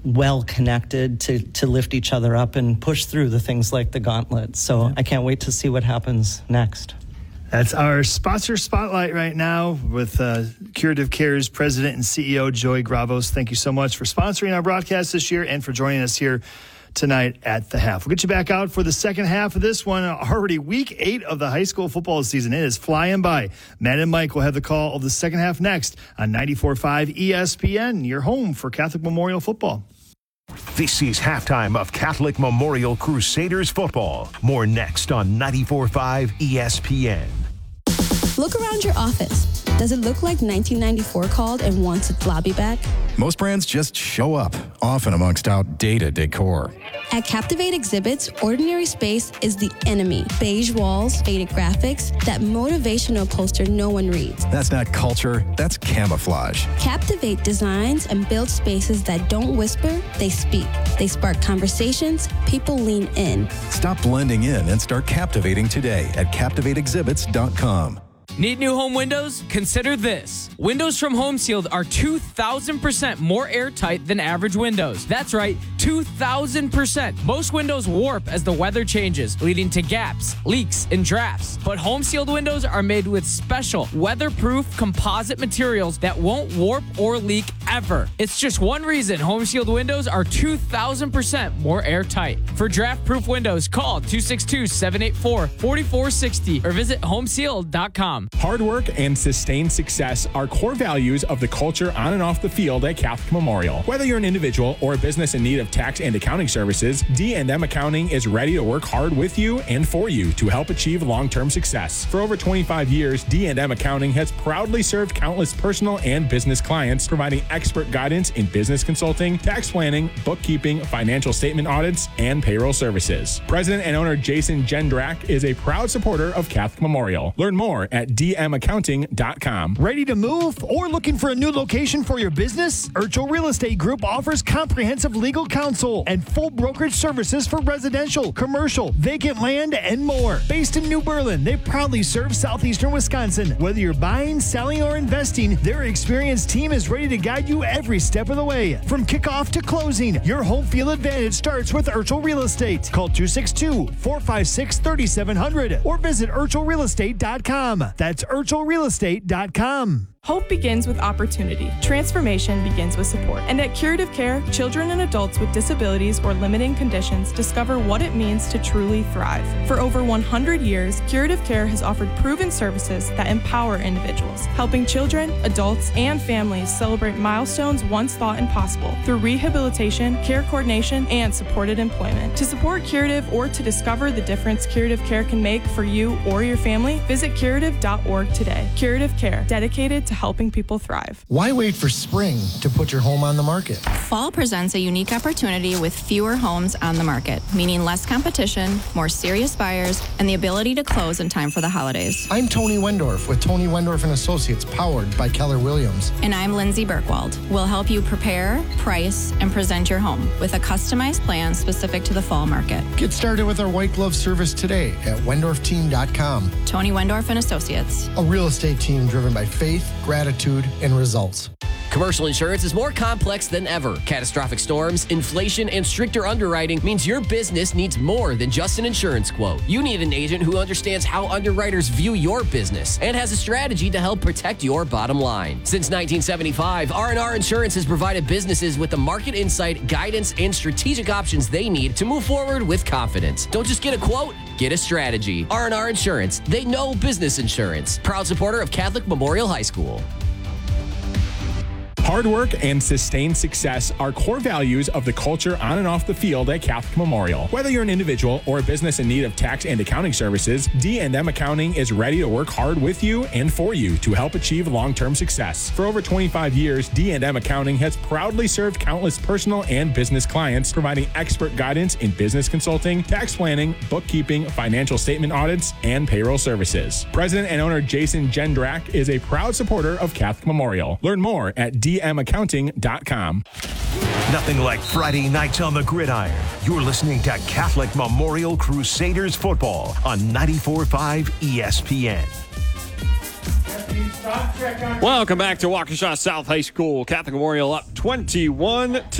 well connected to lift each other up and push through the things like the gauntlet. So I can't wait to see what happens next. That's our sponsor spotlight right now with Curative Care's president and CEO, Joey Gravos. Thank you so much for sponsoring our broadcast this year and for joining us here tonight at the half. We'll get you back out for the second half of this one. Already week 8 of the high school football season. It is flying by. Matt and Mike will have the call of the second half next on 94.5 ESPN, your home for Catholic Memorial football. This is halftime of Catholic Memorial Crusaders football. More next on 94.5 ESPN. Look around your office. Does it look like 1994 called and wants its lobby back? Most brands just show up, often amongst outdated decor. At Captivate Exhibits, ordinary space is the enemy. Beige walls, faded graphics, that motivational poster no one reads. That's not culture, that's camouflage. Captivate designs and builds spaces that don't whisper, they speak. They spark conversations, people lean in. Stop blending in and start captivating today at CaptivateExhibits.com. Need new home windows? Consider this. Windows from Home Shield are 2,000% more airtight than average windows. That's right, 2,000%. Most windows warp as the weather changes, leading to gaps, leaks, and drafts. But Home Shield windows are made with special weatherproof composite materials that won't warp or leak ever. It's just one reason Home Shield windows are 2,000% more airtight. For draft-proof windows, call 262-784-4460 or visit homeshield.com. Hard work and sustained success are core values of the culture on and off the field at Catholic Memorial. Whether you're an individual or a business in need of tax and accounting services, D&M Accounting is ready to work hard with you and for you to help achieve long-term success. For over 25 years, D&M Accounting has proudly served countless personal and business clients, providing expert guidance in business consulting, tax planning, bookkeeping, financial statement audits, and payroll services. President and owner Jason Jendrak is a proud supporter of Catholic Memorial. Learn more at dmaccounting.com. Ready to move or looking for a new location for your business? Urchel Real Estate Group offers comprehensive legal counsel and full brokerage services for residential, commercial, vacant land, and more. Based in New Berlin, they proudly serve southeastern Wisconsin. Whether you're buying, selling, or investing, their experienced team is ready to guide you every step of the way. From kickoff to closing, your home field advantage starts with Urchel Real Estate. Call 262-456-3700 or visit urchelrealestate.com. That's urchelrealestate.com. Hope begins with opportunity. Transformation begins with support. And at Curative Care, children and adults with disabilities or limiting conditions discover what it means to truly thrive. For over 100 years, Curative Care has offered proven services that empower individuals, helping children, adults, and families celebrate milestones once thought impossible through rehabilitation, care coordination, and supported employment. To support Curative or to discover the difference Curative Care can make for you or your family, visit curative.org today. Curative Care, dedicated to helping people thrive. Why wait for spring to put your home on the market? Fall presents a unique opportunity with fewer homes on the market, meaning less competition, more serious buyers, and the ability to close in time for the holidays. I'm Tony Wendorf with Tony Wendorf & Associates, powered by Keller Williams. And I'm Lindsay Birkwald. We'll help you prepare, price, and present your home with a customized plan specific to the fall market. Get started with our white glove service today at WendorfTeam.com. Tony Wendorf & Associates. A real estate team driven by faith, gratitude, and results. Commercial insurance is more complex than ever. Catastrophic storms, inflation, and stricter underwriting means your business needs more than just an insurance quote. You need an agent who understands how underwriters view your business and has a strategy to help protect your bottom line. Since 1975, R&R Insurance has provided businesses with the market insight, guidance, and strategic options they need to move forward with confidence. Don't just get a quote, get a strategy. R&R Insurance, they know business insurance. Proud supporter of Catholic Memorial High School. Hard work and sustained success are core values of the culture on and off the field at Catholic Memorial. Whether you're an individual or a business in need of tax and accounting services, D&M Accounting is ready to work hard with you and for you to help achieve long-term success. For over 25 years, D&M Accounting has proudly served countless personal and business clients, providing expert guidance in business consulting, tax planning, bookkeeping, financial statement audits, and payroll services. President and owner Jason Jendrak is a proud supporter of Catholic Memorial. Learn more at dmaccounting.com. Nothing like Friday nights on the gridiron. You're listening to Catholic Memorial Crusaders football on 94.5 ESPN. Welcome back to Waukesha South High School. Catholic Memorial up 21-0.